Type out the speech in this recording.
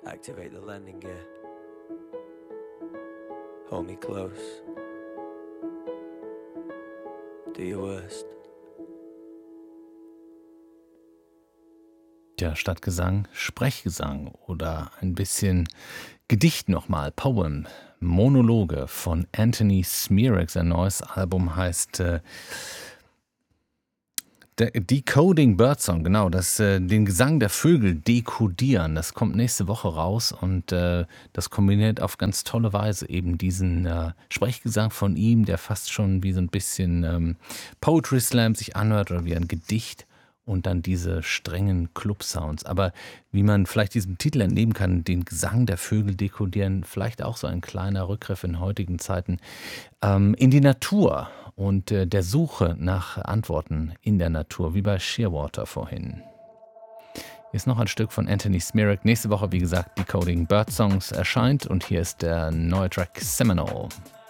Activate the landing gear. Hold me close. Do your worst. Ja, statt Gesang Sprechgesang oder ein bisschen Gedicht nochmal, Poem, Monologe von Anthony Smirak. Sein neues Album heißt Decoding Birdsong, genau, den Gesang der Vögel dekodieren. Das kommt nächste Woche raus und das kombiniert auf ganz tolle Weise eben diesen Sprechgesang von ihm, der fast schon wie so ein bisschen Poetry Slam sich anhört oder wie ein Gedicht. Und dann diese strengen Club-Sounds. Aber wie man vielleicht diesem Titel entnehmen kann, den Gesang der Vögel dekodieren, vielleicht auch so ein kleiner Rückgriff in heutigen Zeiten in die Natur und der Suche nach Antworten in der Natur, wie bei Shearwater vorhin. Hier ist noch ein Stück von Anthony Smirak. Nächste Woche, wie gesagt, Decoding Birdsongs erscheint und hier ist der neue Track Seminole.